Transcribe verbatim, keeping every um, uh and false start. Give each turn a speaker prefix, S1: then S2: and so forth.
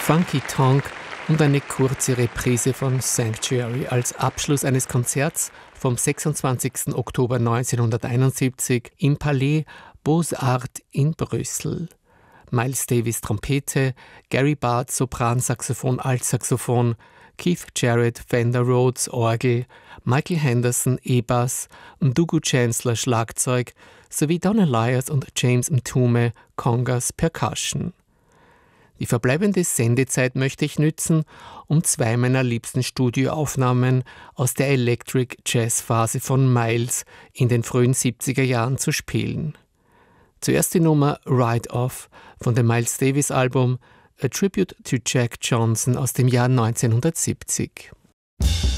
S1: Funky Tonk und eine kurze Reprise von Sanctuary als Abschluss eines Konzerts vom sechsundzwanzigsten Oktober neunzehnhunderteinundsiebzig im Palais Beaux-Arts in Brüssel. Miles Davis Trompete, Gary Barth Sopransaxophon, Altsaxophon, Keith Jarrett Fender Rhodes Orgel, Michael Henderson E-Bass, Ndugu Chancellor Schlagzeug sowie Don Elias und James Mtume Congas Percussion. Die verbleibende Sendezeit möchte ich nützen, um zwei meiner liebsten Studioaufnahmen aus der Electric Jazz Phase von Miles in den frühen siebziger Jahren zu spielen. Zuerst die Nummer Ride Off von dem Miles Davis Album A Tribute to Jack Johnson aus dem Jahr neunzehnhundertsiebzig.